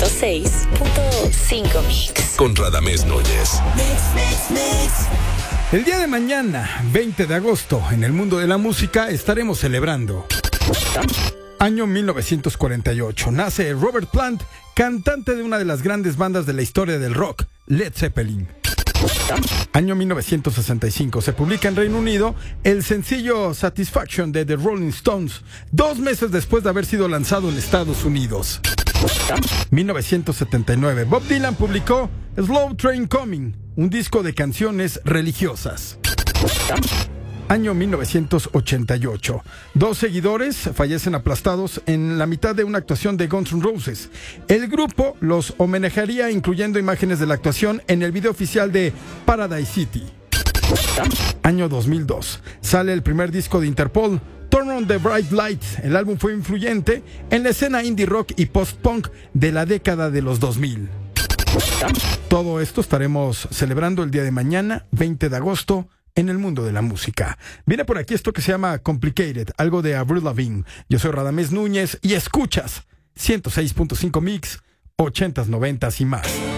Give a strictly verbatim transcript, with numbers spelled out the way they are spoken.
ciento seis punto cinco Mix. Con Radamés Núñez. Mix, mix, mix. El día de mañana, veinte de agosto, en el mundo de la música estaremos celebrando. Año mil novecientos cuarenta y ocho. Nace Robert Plant, cantante de una de las grandes bandas de la historia del rock, Led Zeppelin. Año mil novecientos sesenta y cinco. Se publica en Reino Unido el sencillo Satisfaction de The Rolling Stones, dos meses después de haber sido lanzado en Estados Unidos. mil novecientos setenta y nueve. Bob Dylan publicó Slow Train Coming, un disco de canciones religiosas. Año mil novecientos ochenta y ocho. Dos seguidores fallecen aplastados en la mitad de una actuación de Guns N' Roses. El grupo los homenajearía incluyendo imágenes de la actuación en el video oficial de Paradise City. Año dos mil dos. Sale el primer disco de Interpol, Turn on the Bright Lights. El álbum fue influyente en la escena indie rock y post-punk de la década de los dos mil. Todo esto estaremos celebrando el día de mañana, veinte de agosto, en el mundo de la música. Viene por aquí esto que se llama Complicated, algo de Avril Lavigne. Yo soy Radamés Núñez y escuchas ciento seis punto cinco Mix, ochentas, noventas y más.